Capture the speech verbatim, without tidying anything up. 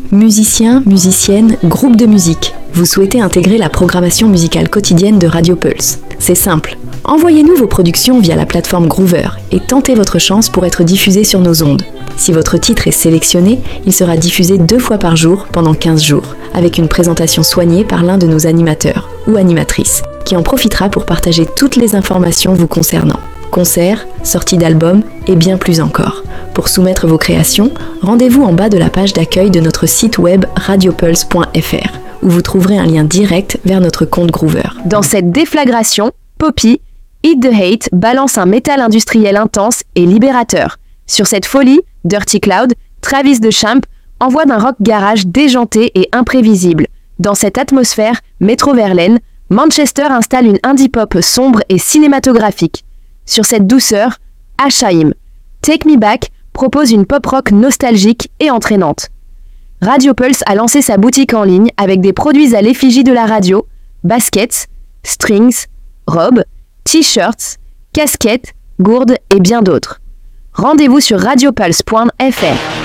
Musiciens, musiciennes, groupes de musique, vous souhaitez intégrer la programmation musicale quotidienne de Radio Pulse. C'est simple. Envoyez-nous vos productions via la plateforme Groover et tentez votre chance pour être diffusé sur nos ondes. Si votre titre est sélectionné, il sera diffusé deux fois par jour pendant quinze jours, avec une présentation soignée par l'un de nos animateurs ou animatrices, qui en profitera pour partager toutes les informations vous concernant. Concerts, sorties d'albums et bien plus encore. Pour soumettre vos créations, rendez-vous en bas de la page d'accueil de notre site web radiopulse point f r, où vous trouverez un lien direct vers notre compte Groover. Dans cette déflagration, Poppy, Eat the Hate balance un métal industriel intense et libérateur. Sur cette folie, Dirty Cloud, Travis DeChamp envoie d'un rock garage déjanté et imprévisible. Dans cette atmosphère métro-verlaine, Manchester installe une indie pop sombre et cinématographique. Sur cette douceur, Ashaim, Take Me Back propose une pop rock nostalgique et entraînante. Radio Pulse a lancé sa boutique en ligne avec des produits à l'effigie de la radio, baskets, strings, robes, t-shirts, casquettes, gourdes et bien d'autres. Rendez-vous sur radiopulse point f r.